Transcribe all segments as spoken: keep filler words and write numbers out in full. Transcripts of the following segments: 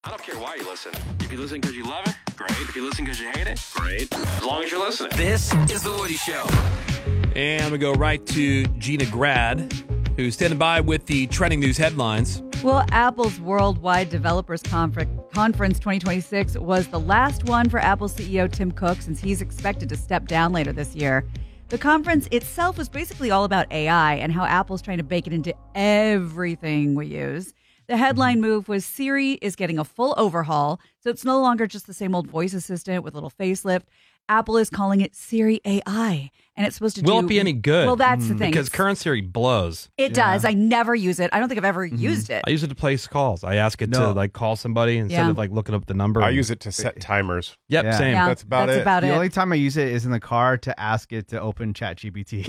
I don't care why you listen. If you listen because you love it, great. If you listen because you hate it, great. As long as you're listening. This is The Woody Show. And we go right to Gina Grad, who's standing by with the trending news headlines. Well, Apple's Worldwide Developers Confer- Conference twenty twenty-six was the last one for Apple C E O Tim Cook since he's expected to step down later this year. The conference itself was basically all about A I and how Apple's trying to bake it into everything we use. The headline move was Siri is getting a full overhaul, so it's no longer just the same old voice assistant with a little facelift. Apple is calling it Siri A I, and it's supposed to Will do... it be any good? Well, that's the thing. Because It's- current Siri blows. It Yeah. does. I never use it. I don't think I've ever used it. I use it to place calls. I ask it No. to like call somebody instead Yeah. of like looking up the number. I use it to set timers. Yep, Yeah. same. Yeah, That's about that's it. about The it. only time I use it is in the car to ask it to open ChatGPT.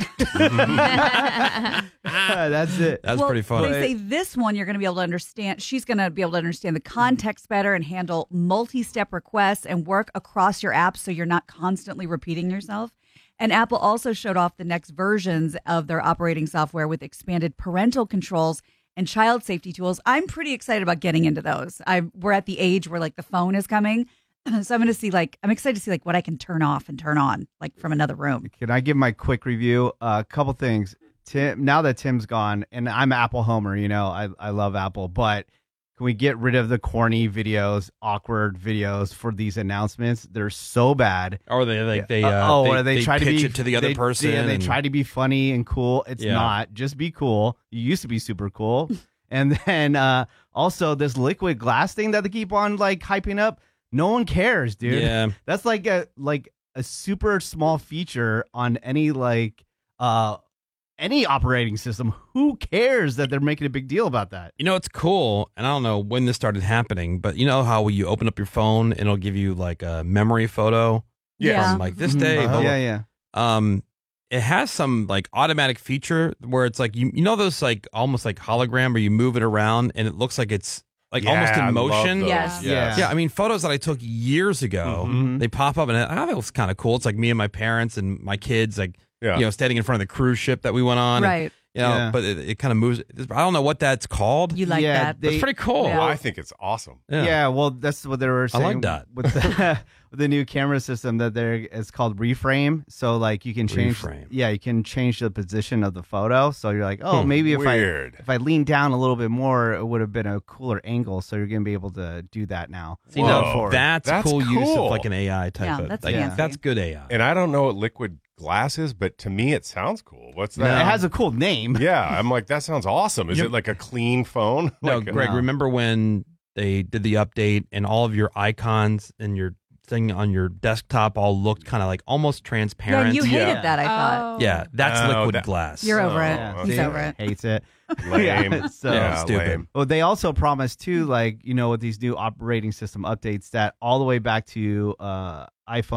That's it. That's Well, pretty funny. They say this one you're going to be able to understand. She's going to be able to understand the context better and handle multi-step requests and work across your apps so you're not constantly repeating yourself. And Apple also showed off the next versions of their operating software with expanded parental controls and child safety tools. I'm pretty excited about getting into those. I we're at the age where like the phone is coming. So I'm going to see like I'm excited to see like what I can turn off and turn on like from another room. Can I give my quick review? A uh, couple things. Tim, now that Tim's gone, and I'm Apple homer, you know, I, I love Apple, but can we get rid of the corny videos, awkward videos for these announcements? They're so bad. Or they like they Uh, uh, oh, they, or they, try to pitch be it to the other they, person. Yeah, they and- try to be funny and cool. It's Yeah. not. Just be cool. You used to be super cool. And then uh, also this liquid glass thing that they keep on like hyping up. No one cares, dude. Yeah. That's like a like a super small feature on any like uh any operating system. Who cares that they're making a big deal about that? You know, it's cool, and I don't know when this started happening, but you know how when you open up your phone and it'll give you like a memory photo Yeah. from like this Mhm. day. Uh-huh. blah, blah. Yeah, yeah. Um, it has some like automatic feature where it's like you you know those like almost like hologram where you move it around and it looks like it's like Yeah, almost I in love motion. those. Yes. Yeah. Yeah, I mean photos that I took years ago, Mhm. they pop up and I thought it was kind of cool. It's like me and my parents and my kids, like Yeah. you know, standing in front of the cruise ship that we went on. and, Right. you know, Yeah. but it, it kind of moves. I don't know what that's called. You like Yeah, that? they- It's pretty cool. Yeah. Well, I think it's awesome. Yeah. well, that's what they were I saying. like that. with the, with the new camera system that they're it's called reframe. So like you can change, Reframe. yeah, you can change the position of the photo. So you're like, oh, Hmm. maybe if Weird. I if I lean down a little bit more, it would have been a cooler angle. So you're gonna be able to do that now. See, Whoa. now, Forward. that's, That's cool, use cool. of like an A I type Yeah, of that's like, fancy. that's good A I. And I don't know what liquid glass is, but to me it sounds cool. What's that? It has a cool name. Yeah, I'm like, that sounds awesome. Is You- it like a clean phone? No, Like a- Greg, No. remember when they did the update and all of your icons and your thing on your desktop all looked kind of like almost Yeah, transparent? you hated Yeah. that, I thought. Yeah, that's Oh, liquid that- glass. You're over it. Oh, He's See? over it. Hates it. Lame. Yeah, so- Yeah, Yeah, stupid. lame. Well, they also promised too, like you know, with these new operating system updates, that all the way back to uh, iPhone.